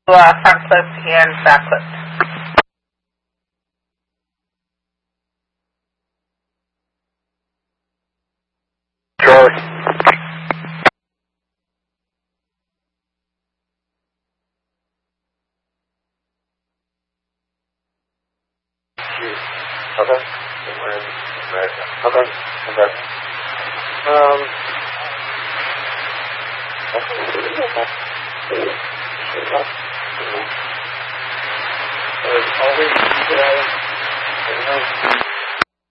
front flip and back flip. Charlie. Okay. Okay. Always